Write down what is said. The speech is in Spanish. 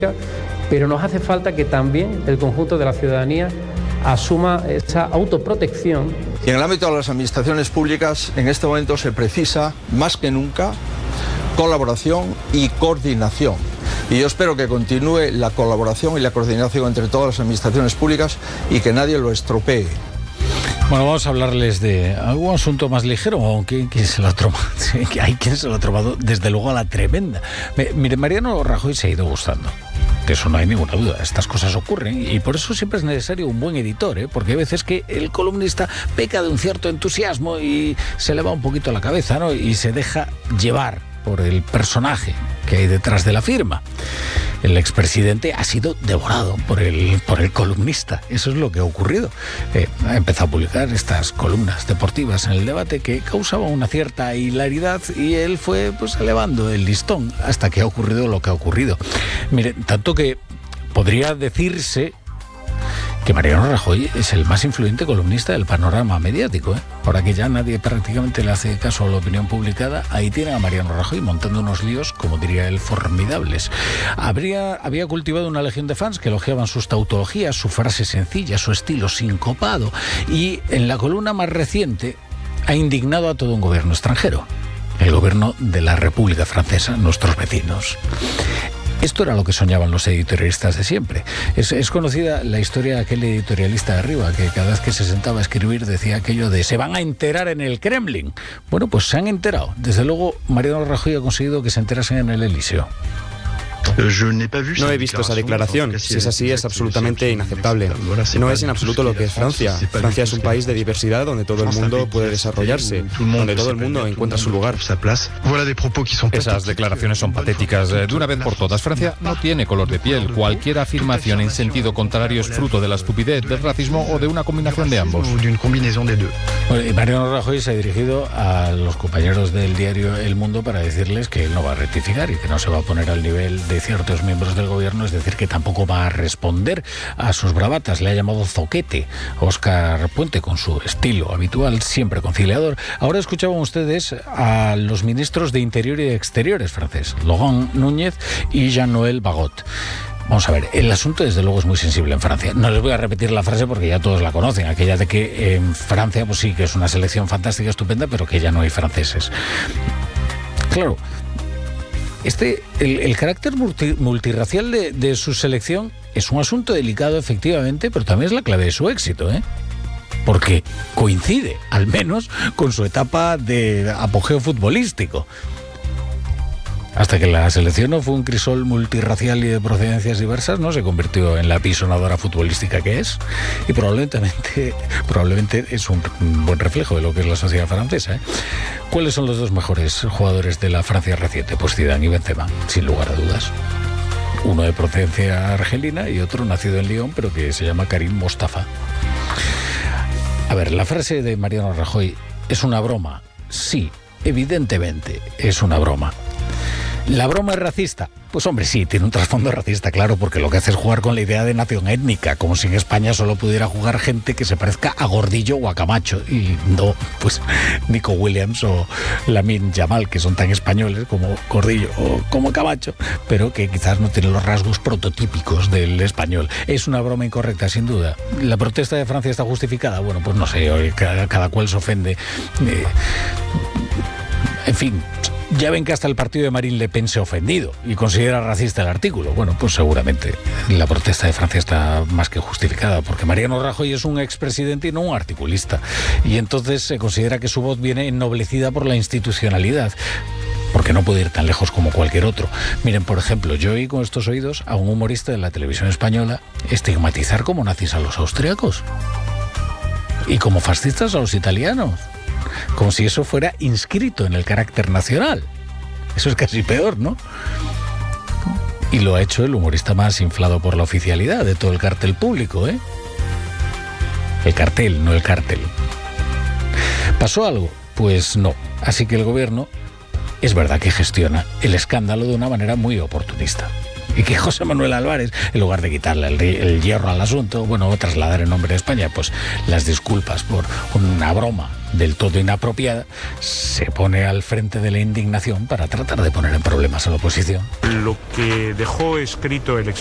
pero nos hace falta que también el conjunto de la ciudadanía asuma esa autoprotección. Y en el ámbito de las administraciones públicas, en este momento se precisa más que nunca colaboración y coordinación. Y yo espero que continúe la colaboración y la coordinación entre todas las administraciones públicas y que nadie lo estropee. Bueno, vamos a hablarles de algún asunto más ligero, aunque hay quien se lo ha tomado desde luego a la tremenda. Mire, Mariano Rajoy se ha ido gustando. De eso no hay ninguna duda. Estas cosas ocurren y por eso siempre es necesario un buen editor, porque hay veces que el columnista peca de un cierto entusiasmo y se le va un poquito la cabeza, ¿no? Y se deja llevar por el personaje que hay detrás de la firma. El expresidente ha sido devorado por el columnista. Eso es lo que ha ocurrido. Ha empezado a publicar estas columnas deportivas en El Debate que causaban una cierta hilaridad y él fue pues elevando el listón hasta que ha ocurrido lo que ha ocurrido. Mire, tanto que podría decirse que Mariano Rajoy es el más influyente columnista del panorama mediático. Ahora que ya nadie prácticamente le hace caso a la opinión publicada, ahí tiene a Mariano Rajoy montando unos líos, como diría él, formidables. Había cultivado una legión de fans que elogiaban sus tautologías, su frase sencilla, su estilo sincopado, y en la columna más reciente ha indignado a todo un gobierno extranjero, el gobierno de la República Francesa, nuestros vecinos. Esto era lo que soñaban los editorialistas de siempre. Es conocida la historia de aquel editorialista de arriba que cada vez que se sentaba a escribir decía aquello de «se van a enterar en el Kremlin». Bueno, pues se han enterado. Desde luego, Mariano Rajoy ha conseguido que se enterasen en el Elíseo. No he visto esa declaración. Si es así, es absolutamente inaceptable. No es en absoluto lo que es Francia. Francia es un país de diversidad donde todo el mundo puede desarrollarse, donde todo el mundo encuentra su lugar. Esas declaraciones son patéticas. De una vez por todas, Francia no tiene color de piel. Cualquier afirmación en sentido contrario es fruto de la estupidez, del racismo o de una combinación de ambos. Mariano Rajoy se ha dirigido a los compañeros del diario El Mundo para decirles que él no va a rectificar y que no se va a poner al nivel de ciertos miembros del gobierno, es decir, que tampoco va a responder a sus bravatas. Le ha llamado zoquete Óscar Puente con su estilo habitual, siempre conciliador. Ahora escuchaban ustedes a los ministros de Interior y de Exteriores francés, Laurent Núñez y Jean-Noël Barrot. Vamos a ver, el asunto desde luego es muy sensible en Francia. No les voy a repetir la frase porque ya todos la conocen, aquella de que en Francia pues sí que es una selección fantástica, estupenda, pero que ya no hay franceses. Claro, el carácter multirracial de su selección es un asunto delicado, efectivamente, pero también es la clave de su éxito, porque coincide, al menos, con su etapa de apogeo futbolístico. Hasta que la selección no fue un crisol multirracial y de procedencias diversas, no se convirtió en la apisonadora futbolística que es, y probablemente es un buen reflejo de lo que es la sociedad francesa. ¿Cuáles son los dos mejores jugadores de la Francia reciente? Pues Zidane y Benzema, sin lugar a dudas. Uno de procedencia argelina y otro nacido en Lyon, pero que se llama Karim Mostafa. A ver, la frase de Mariano Rajoy es una broma. Sí, evidentemente es una broma. ¿La broma es racista? Pues hombre, sí, tiene un trasfondo racista, claro, porque lo que hace es jugar con la idea de nación étnica, como si en España solo pudiera jugar gente que se parezca a Gordillo o a Camacho, y no, pues, Nico Williams o Lamine Yamal, que son tan españoles como Gordillo o como Camacho, pero que quizás no tienen los rasgos prototípicos del español. Es una broma incorrecta, sin duda. ¿La protesta de Francia está justificada? Bueno, pues no sé, cada cual se ofende. En fin, ya ven que hasta el partido de Marine Le Pen se ha ofendido y considera racista el artículo. Bueno, pues seguramente la protesta de Francia está más que justificada, porque Mariano Rajoy es un expresidente y no un articulista. Y entonces se considera que su voz viene ennoblecida por la institucionalidad, porque no puede ir tan lejos como cualquier otro. Miren, por ejemplo, yo oí con estos oídos a un humorista de la televisión española estigmatizar como nazis a los austríacos y como fascistas a los italianos, como si eso fuera inscrito en el carácter nacional. Eso es casi peor, ¿no? Y lo ha hecho el humorista más inflado por la oficialidad de todo el cartel público, El cartel, no el cártel. ¿Pasó algo? Pues no. Así que el gobierno es verdad que gestiona el escándalo de una manera muy oportunista. Y que José Manuel Álvarez, en lugar de quitarle el hierro al asunto, o trasladar en nombre de España, pues las disculpas por una broma del todo inapropiada, se pone al frente de la indignación para tratar de poner en problemas a la oposición. Lo que dejó escrito el